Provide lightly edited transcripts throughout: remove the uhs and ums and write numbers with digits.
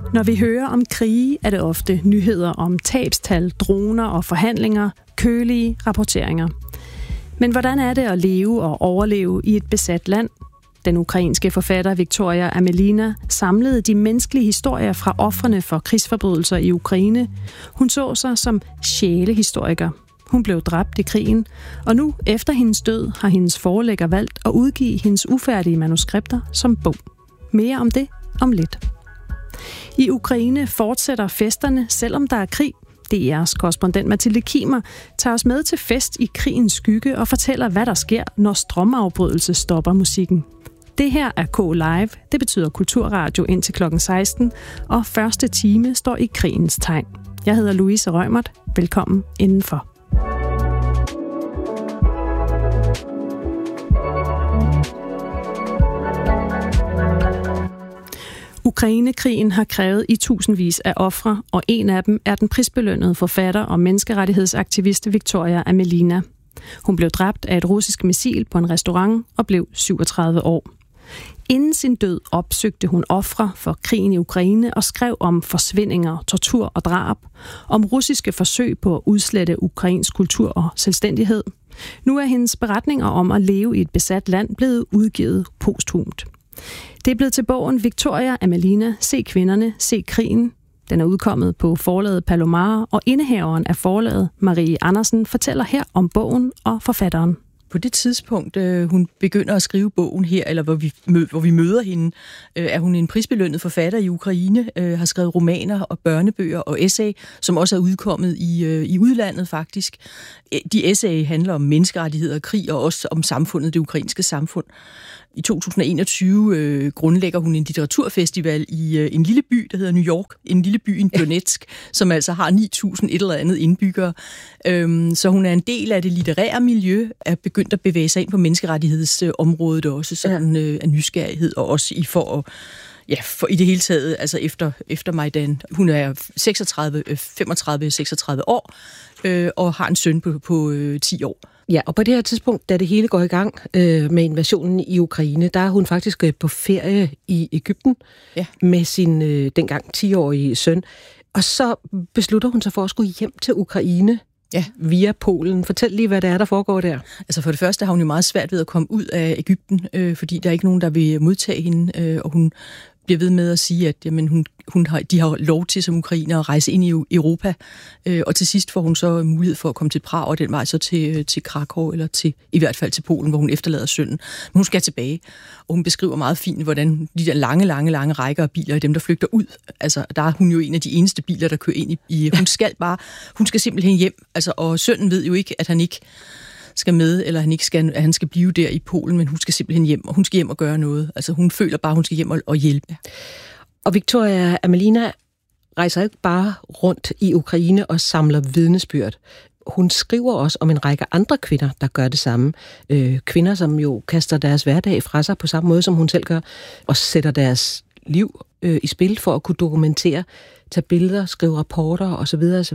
Når vi hører om krige, er det ofte nyheder om tabstal, droner og forhandlinger, kølige rapporteringer. Men hvordan er det at leve og overleve i et besat land? Den ukrainske forfatter Victoria Amelina samlede de menneskelige historier fra ofrene for krigsforbrydelser i Ukraine. Hun så sig som sjælehistoriker. Hun blev dræbt i krigen, og nu, efter hendes død, har hendes forlægger valgt at udgive hendes ufærdige manuskripter som bog. Mere om det om lidt. I Ukraine fortsætter festerne, selvom der er krig. DR's korrespondent Mathilde Kimer tager os med til fest i krigens skygge og fortæller, hvad der sker, når strømafbrydelse stopper musikken. Det her er K Live, det betyder kulturradio indtil kl. 16, og første time står i krigens tegn. Jeg hedder Louise Rømert. Velkommen indenfor. Ukrainekrigen har krævet i tusindvis af ofre, og en af dem er den prisbelønnede forfatter og menneskerettighedsaktivist Victoria Amelina. Hun blev dræbt af et russisk missil på en restaurant og blev 37 år. Inden sin død opsøgte hun ofre for krigen i Ukraine og skrev om forsvindinger, tortur og drab, om russiske forsøg på at udslette ukrainsk kultur og selvstændighed. Nu er hendes beretninger om at leve i et besat land blevet udgivet posthumt. Det er blevet til bogen Victoria Amelina, Se kvinderne, se krigen. Den er udkommet på forlaget Palomar, og indehaveren af forlaget, Marie Andersen, fortæller her om bogen og forfatteren. På det tidspunkt, hun begynder at skrive bogen her, eller hvor vi møder hende, er hun en prisbelønnet forfatter i Ukraine, har skrevet romaner og børnebøger og essay, som også er udkommet i udlandet faktisk. De essay handler om menneskerettigheder og krig, og også om samfundet, det ukrainske samfund. I 2021 grundlægger hun en litteraturfestival i en lille by, der hedder New York. En lille by i Donetsk, som altså har 9.000 et eller andet indbyggere. Så hun er en del af det litterære miljø, er begyndt at bevæge sig ind på menneskerettighedsområdet også, sådan af nysgerrighed, og også for i det hele taget, altså efter Majdan. Hun er 35-36 år, og har en søn på 10 år. Ja, og på det her tidspunkt, da det hele går i gang med invasionen i Ukraine, der er hun faktisk på ferie i Egypten med sin dengang 10-årige søn. Og så beslutter hun sig for at skulle hjem til Ukraine via Polen. Fortæl lige, hvad det er, der foregår der. Altså for det første har hun jo meget svært ved at komme ud af Egypten, fordi der er ikke nogen, der vil modtage hende, og hun bliver ved med at sige, at jamen, de har lov til som ukrainer at rejse ind i Europa, og til sidst får hun så mulighed for at komme til Prag, og den vej så til Krakow, eller i hvert fald til Polen, hvor hun efterlader sønnen. Men hun skal tilbage, og hun beskriver meget fint, hvordan de der lange rækker af biler, dem der flygter ud, altså der er hun jo en af de eneste biler, der kører ind i hun skal simpelthen hjem, altså, og sønnen ved jo ikke, at han ikke skal med, eller at han skal blive der i Polen, men hun skal simpelthen hjem, og hun skal hjem og gøre noget. Altså hun føler bare, at hun skal hjem og hjælpe. Og Victoria Amelina rejser ikke bare rundt i Ukraine og samler vidnesbyrd. Hun skriver også om en række andre kvinder, der gør det samme. Kvinder, som jo kaster deres hverdag fra sig på samme måde, som hun selv gør, og sætter deres liv i spil for at kunne dokumentere, tage billeder, skrive rapporter osv. osv.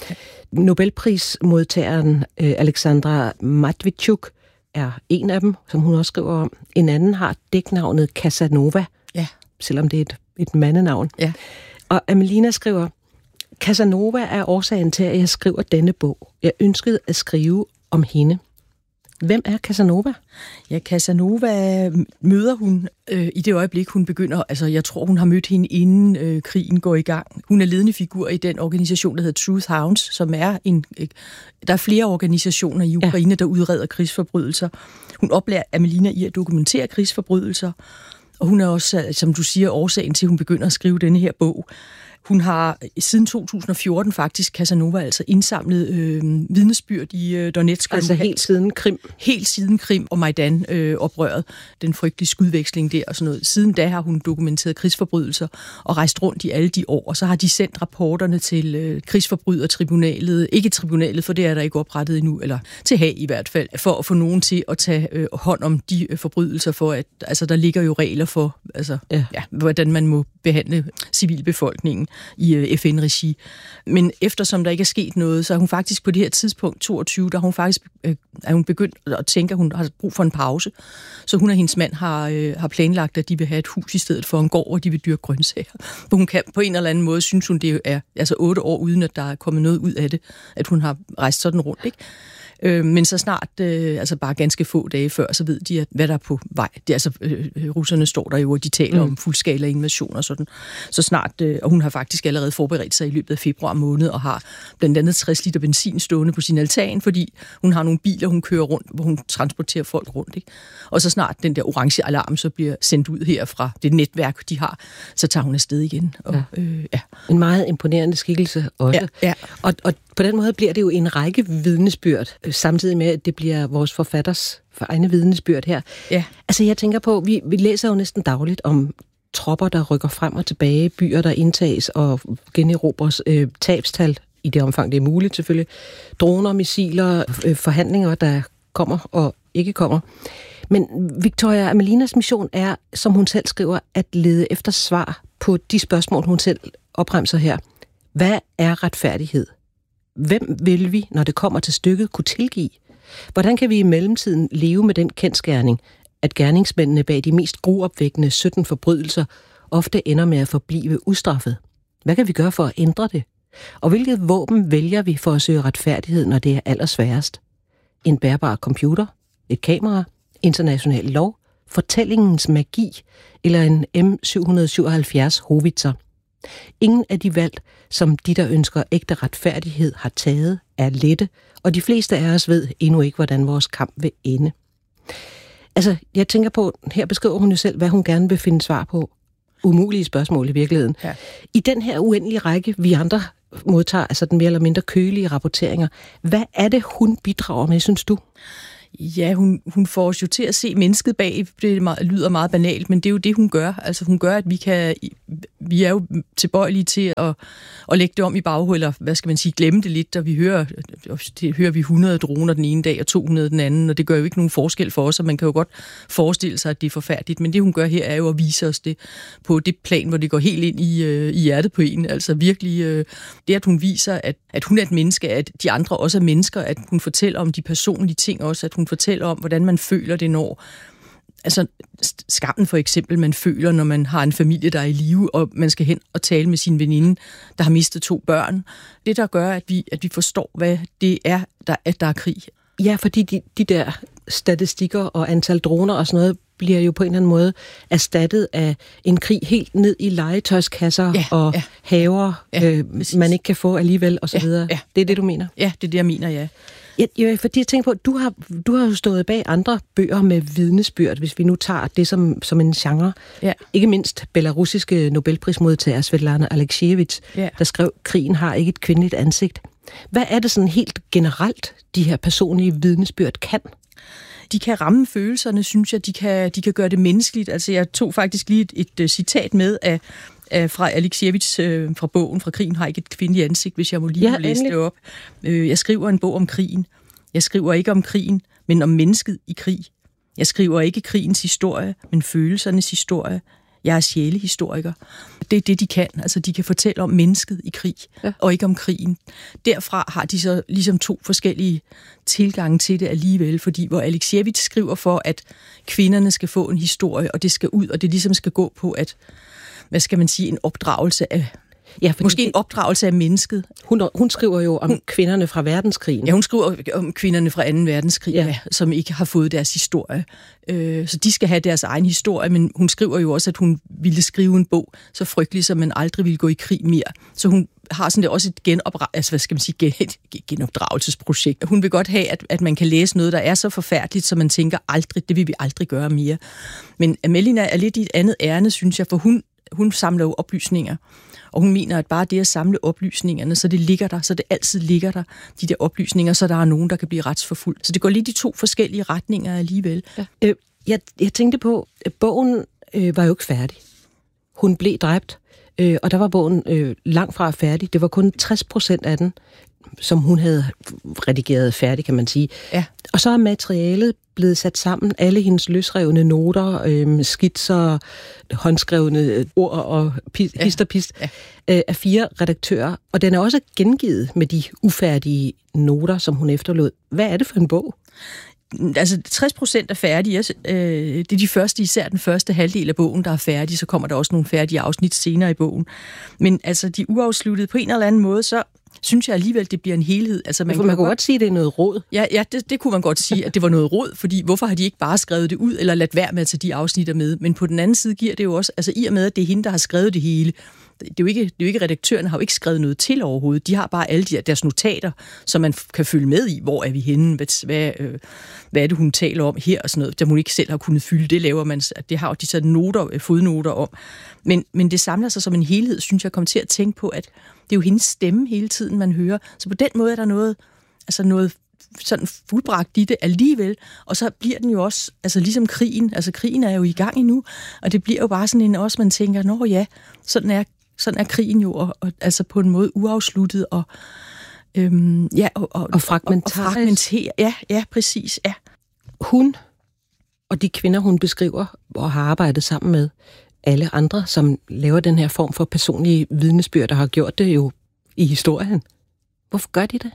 Nobelprismodtageren Alexandra Matvichuk er en af dem, som hun også skriver om. En anden har dæknavnet Casanova, selvom det er et mandenavn. Ja. Og Amelina skriver, Casanova er årsagen til, at jeg skriver denne bog. Jeg ønskede at skrive om hende. Hvem er Casanova? Ja, Casanova møder hun i det øjeblik, hun begynder. Altså, jeg tror, hun har mødt hende inden krigen går i gang. Hun er ledende figur i den organisation, der hedder Truth Hounds, som er der er flere organisationer i Ukraine, der udreder krigsforbrydelser. Hun oplærer Amelina i at dokumentere krigsforbrydelser, og hun er også, som du siger, årsagen til, at hun begynder at skrive denne her bog. Hun har siden 2014 faktisk, Casanova, altså indsamlet vidnesbyrd i Donetsk. Altså helt siden Krim? Helt siden Krim og Majdan-oprøret. Den frygtelige skudveksling der og sådan noget. Siden da har hun dokumenteret krigsforbrydelser og rejst rundt i alle de år. Og så har de sendt rapporterne til krigsforbrydertribunalet. Ikke tribunalet, for det er der ikke oprettet endnu, eller til Haag i hvert fald, for at få nogen til at tage hånd om de forbrydelser, for at altså, der ligger jo regler for, hvordan man må behandle civilbefolkningen i FN-regi. Men eftersom der ikke er sket noget, så er hun faktisk på det her tidspunkt, 22, der er hun begyndt at tænke, at hun har brug for en pause. Så hun og hendes mand har planlagt, at de vil have et hus i stedet for en gård, hvor de vil dyrke grøntsager. For hun kan på en eller anden måde, synes hun, det er altså 8 år, uden at der er kommet noget ud af det, at hun har rejst sådan rundt, ikke? Men så snart, altså bare ganske få dage før, så ved de, at hvad der er på vej. Det er altså, russerne står der jo, og de taler om fuldskala invasion og sådan. Så snart, og hun har faktisk allerede forberedt sig i løbet af februar måned, og har blandt andet 60 liter benzin stående på sin altan, fordi hun har nogle biler, hun kører rundt, hvor hun transporterer folk rundt, ikke? Og så snart den der orange alarm så bliver sendt ud her fra det netværk, de har, så tager hun afsted igen. Og, ja. En meget imponerende skikkelse også. Ja. Og på den måde bliver det jo en række vidnesbyrd, samtidig med, at det bliver vores forfatters egne vidnesbyrd her. Ja. Altså jeg tænker på, vi læser jo næsten dagligt om tropper, der rykker frem og tilbage, byer, der indtages og generobres, tabstal, i det omfang det er muligt selvfølgelig, droner, missiler, forhandlinger, der kommer og ikke kommer. Men Victoria Amelinas mission er, som hun selv skriver, at lede efter svar på de spørgsmål, hun selv opremser her. Hvad er retfærdighed? Hvem vil vi, når det kommer til stykket, kunne tilgive? Hvordan kan vi i mellemtiden leve med den kendsgerning, at gerningsmændene bag de mest gruopvækkende 17 forbrydelser ofte ender med at forblive ustraffet? Hvad kan vi gøre for at ændre det? Og hvilket våben vælger vi for at søge retfærdighed, når det er allersværest? En bærbar computer? Et kamera? International lov? Fortællingens magi? Eller en M777 Howitzer? Ingen af de valg, som de, der ønsker ægte retfærdighed, har taget, er lette, og de fleste af os ved endnu ikke, hvordan vores kamp vil ende. Altså, jeg tænker på, her beskriver hun jo selv, hvad hun gerne vil finde svar på. Umulige spørgsmål i virkeligheden. Ja. I den her uendelige række, vi andre modtager, altså den mere eller mindre kølige rapporteringer, hvad er det, hun bidrager med, synes du? Ja, hun får os jo til at se mennesket bag. Det lyder meget banalt, men det er jo det, hun gør. Altså hun gør, at vi er jo tilbøjelige til at lægge det om i baghovedet, eller hvad skal man sige, glemme det lidt, og vi hører vi 100 droner den ene dag og 200 den anden, og det gør jo ikke nogen forskel for os, og man kan jo godt forestille sig, at det er forfærdeligt, men det hun gør her er jo at vise os det på det plan, hvor det går helt ind i hjertet på en. Altså virkelig det, at hun viser, at hun er et menneske, at de andre også er mennesker, at hun fortæller om de personlige ting også, at hun fortæller om, hvordan man føler det, når altså skammen for eksempel, man føler, når man har en familie, der er i live, og man skal hen og tale med sin veninde, der har mistet 2 børn. Det, der gør, at vi forstår, hvad det er, at der er krig. Ja, fordi de der statistikker og antal droner og sådan noget, bliver jo på en eller anden måde erstattet af en krig helt ned i legetøjskasser og haver, man ikke kan få alligevel, og så videre. Ja. Det er det, du mener? Ja, det er det, jeg mener, ja. Ja, fordi jeg tænker på, at du har jo stået bag andre bøger med vidnesbyrd, hvis vi nu tager det som en genre. Ja. Ikke mindst belarusiske Nobelprismodtager Svetlana Aleksijevitj, der skrev, krigen har ikke et kvindeligt ansigt. Hvad er det sådan helt generelt, de her personlige vidnesbyrd kan? De kan ramme følelserne, synes jeg. De kan gøre det menneskeligt. Altså, jeg tog faktisk lige et citat med fra Aleksijevitj fra bogen fra Krigen har ikke et kvindeligt ansigt, hvis jeg må lige læse det op. Jeg skriver en bog om krigen. Jeg skriver ikke om krigen, men om mennesket i krig. Jeg skriver ikke krigens historie, men følelsernes historie. Jeg er sjælehistoriker. Det er det, de kan. Altså, de kan fortælle om mennesket i krig, og ikke om krigen. Derfra har de så ligesom 2 forskellige tilgange til det alligevel, fordi hvor Aleksijevitj skriver for, at kvinderne skal få en historie, og det skal ud, og det ligesom skal gå på, at, hvad skal man sige, en opdragelse af måske en opdragelse af mennesket. Hun skriver jo om kvinderne fra verdenskrigen. Ja, hun skriver om kvinderne fra 2. verdenskrig, som ikke har fået deres historie. Så de skal have deres egen historie, men hun skriver jo også, at hun ville skrive en bog så frygtelig, som man aldrig ville gå i krig mere. Så hun har sådan også et genopdragelsesprojekt. Hun vil godt have, at man kan læse noget, der er så forfærdeligt, så man tænker aldrig, det vil vi aldrig gøre mere. Men Amelina er lidt i et andet ærne, synes jeg, for hun samler jo oplysninger. Og hun mener, at bare det at samle oplysningerne, så det ligger der, så det altid ligger der, de der oplysninger, så der er nogen, der kan blive retsforfulgt. Så det går lidt i 2 forskellige retninger alligevel. Ja. Jeg tænkte på, at bogen var jo ikke færdig. Hun blev dræbt, og der var bogen langt fra færdig. Det var kun 60% af den. som hun havde redigeret færdig, kan man sige. Ja. Og så er materialet blevet sat sammen. Alle hendes løsrevne noter, skitser, håndskrevne ord og hist og pist af 4 redaktører. Og den er også gengivet med de ufærdige noter, som hun efterlod. Hvad er det for en bog? Altså 60% er færdige. Det er de første, især den første halvdel af bogen, der er færdig. Så kommer der også nogle færdige afsnit senere i bogen. Men altså de uafsluttede på en eller anden måde, så synes jeg alligevel, det bliver en helhed. Altså, man kan godt sige, at det er noget rod. Ja, det kunne man godt sige, at det var noget rod, fordi hvorfor har de ikke bare skrevet det ud, eller ladt være med at tage de afsnitter med? Men på den anden side giver det jo også, altså i og med, at det er hende, der har skrevet det hele, det er jo ikke redaktørerne har jo ikke skrevet noget til overhovedet. De har bare alle deres notater, som man kan følge med i. Hvor er vi henne? Hvad er det, hun taler om her? Og sådan noget, der hun ikke selv har kunnet fylde. Det laver man. Det har jo de sådan noter, fodnoter om. Men det samler sig som en helhed, synes jeg, kommer til at tænke på, at det er jo hendes stemme hele tiden, man hører. Så på den måde er der noget sådan fuldbragt i det alligevel. Og så bliver den jo også, altså ligesom krigen. Altså krigen er jo i gang endnu. Og det bliver jo bare sådan en også, man tænker, nå ja, sådan er krigen jo, og altså på en måde uafsluttet, og fragmenteret. Ja, præcis, ja. Hun og de kvinder, hun beskriver og har arbejdet sammen med, alle andre, som laver den her form for personlige vidnesbyrd, der har gjort det jo i historien. Hvorfor gør de det?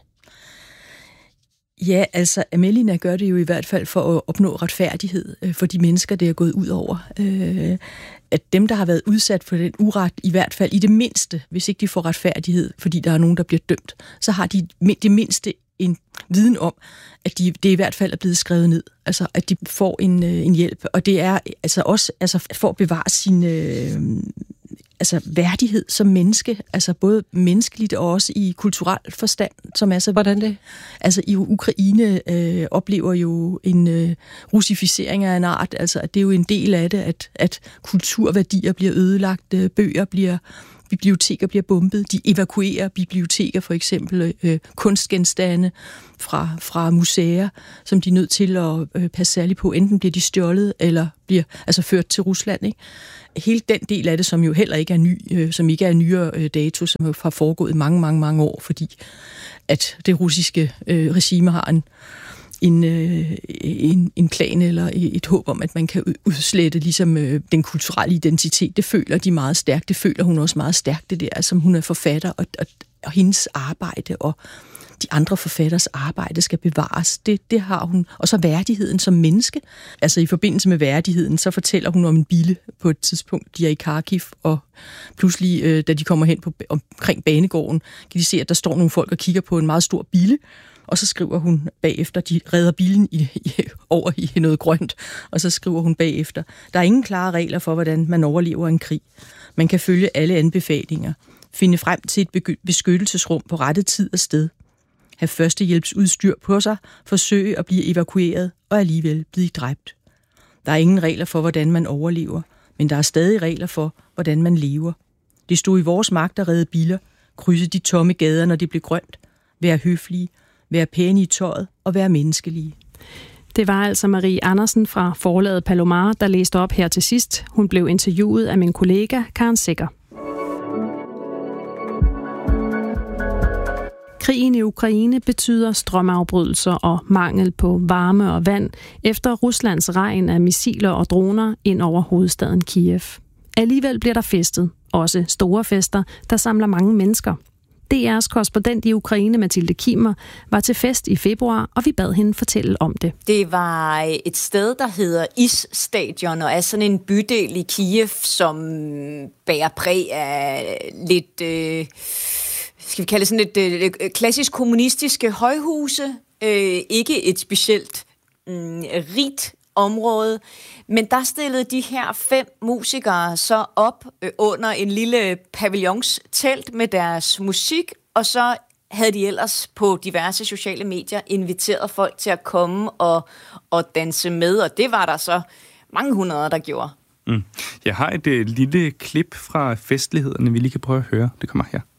Ja, altså Amelina gør det jo i hvert fald for at opnå retfærdighed for de mennesker, det er gået ud over. At dem, der har været udsat for den uret, i hvert fald i det mindste, hvis ikke de får retfærdighed, fordi der er nogen, der bliver dømt, så har de det mindste en viden om, at det i hvert fald er blevet skrevet ned. Altså, at de får en hjælp. Og det er altså også for at bevare sin værdighed som menneske, altså både menneskeligt og også i kulturel forstand, som er så... Hvordan det? Altså i Ukraine oplever jo en russificering af en art, altså at det er jo en del af det, at kulturværdier bliver ødelagt, biblioteker bliver bombet, de evakuerer biblioteker, for eksempel kunstgenstande fra museer, som de er nødt til at passe særligt på. Enten bliver de stjålet, eller bliver ført til Rusland, ikke? Hele den del af det, som jo heller ikke er ny, som ikke er nyere dato, som har foregået i mange, mange, mange år, fordi at det russiske regime har en plan eller et håb om, at man kan udslette ligesom den kulturelle identitet. Det føler de meget stærkt. Det føler hun også meget stærkt, det der, som hun er forfatter, og hendes arbejde og de andre forfatters arbejde skal bevares. Det har hun. Og så værdigheden som menneske. Altså i forbindelse med værdigheden, så fortæller hun om en bille på et tidspunkt. De er i Kharkiv, og pludselig, da de kommer hen omkring banegården, kan de se, at der står nogle folk og kigger på en meget stor bille. Og så skriver hun bagefter, de redder bilen over i noget grønt, og så skriver hun bagefter, der er ingen klare regler for, hvordan man overlever en krig. Man kan følge alle anbefalinger, finde frem til et beskyttelsesrum på rette tid og sted, have førstehjælpsudstyr på sig, forsøge at blive evakueret og alligevel blive dræbt. Der er ingen regler for, hvordan man overlever, men der er stadig regler for, hvordan man lever. Det stod i vores magt at redde biler, krydse de tomme gader, når det blev grønt, være høflige, være pæne i tøjet og være menneskelige. Det var altså Marie Andersen fra forlaget Palomar, der læste op her til sidst. Hun blev interviewet af min kollega Karen Secher. Krigen i Ukraine betyder strømafbrydelser og mangel på varme og vand efter Ruslands regn af missiler og droner ind over hovedstaden Kiev. Alligevel bliver der festet, også store fester, der samler mange mennesker. DR's korrespondent i Ukraine, Mathilde Kimer, var til fest i februar, og vi bad hende fortælle om det. Det var et sted, der hedder Isstadion, og er sådan en bydel i Kiev, som bærer præg af lidt, skal vi kalde det sådan et klassisk kommunistiske højhuse. Ikke et specielt rigt område, men der stillede de her 5 musikere så op under en lille paviljonstelt med deres musik, og så havde de ellers på diverse sociale medier inviteret folk til at komme og danse med, og det var der så mange hundrede, der gjorde. Jeg har et lille klip fra festlighederne, vi lige kan prøve at høre. Det kommer her.